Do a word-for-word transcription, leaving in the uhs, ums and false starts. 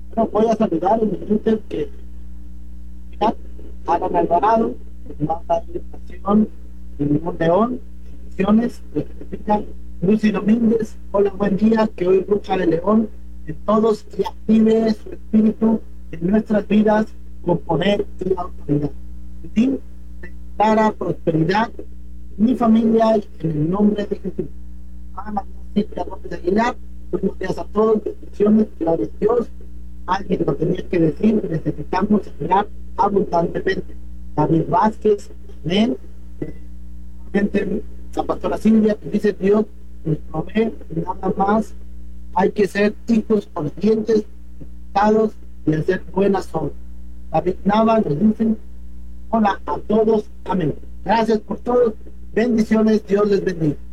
Bueno, voy a saludar en el Twitter que mira, Alan Alvarado, que manda invitación, Limón León, bendiciones, lo que significa Lucy Domínguez, hola, buen día, que hoy Bruja de León en todos y active su espíritu en nuestras vidas con poder y autoridad. Sin declara prosperidad en mi familia y en el nombre de Jesús. Ana Silvia López Aguilar, buenos días a todos, bendiciones, gloria a Dios. Alguien lo tenía que decir, necesitamos esperar abundantemente. David Vázquez, amén. Eh, la pastora Silvia, que dice Dios nos provee, nada más hay que ser hijos conscientes, educados y hacer buenas obras. David Nava nos dice, hola a todos, amén. Gracias por todo, bendiciones, Dios les bendiga.